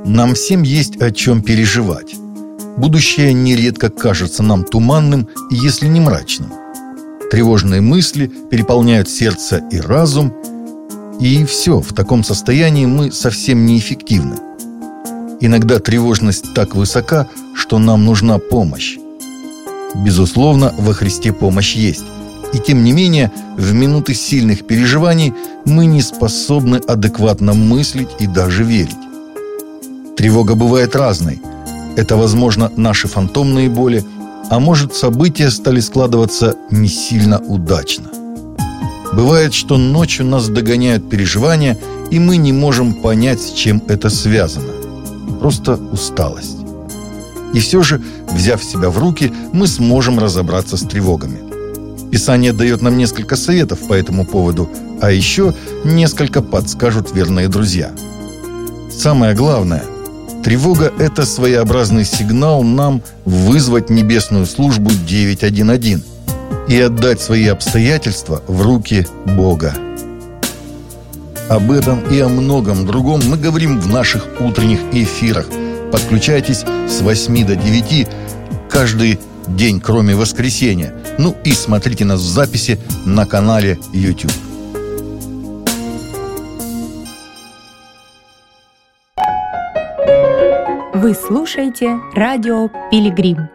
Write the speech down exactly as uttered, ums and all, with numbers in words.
Нам всем есть о чем переживать. Будущее нередко кажется нам туманным, если не мрачным. Тревожные мысли переполняют сердце и разум, и все, в таком состоянии мы совсем неэффективны. Иногда тревожность так высока, что нам нужна помощь. Безусловно, во Христе помощь есть. И тем не менее, в минуты сильных переживаний мы не способны адекватно мыслить и даже верить. Тревога бывает разной. Это, возможно, наши фантомные боли, а может, события стали складываться не сильно удачно. Бывает, что ночью нас догоняют переживания, и мы не можем понять, с чем это связано. Просто усталость. И все же, взяв себя в руки, мы сможем разобраться с тревогами. Писание дает нам несколько советов по этому поводу, а еще несколько подскажут верные друзья. Самое главное, тревога – это своеобразный сигнал нам вызвать небесную службу девять один один и отдать свои обстоятельства в руки Бога. Об этом и о многом другом мы говорим в наших утренних эфирах. Подключайтесь с восьми до девяти каждый день, кроме воскресенья. Ну и смотрите нас в записи на канале YouTube. Вы слушаете радио «Пилигрим».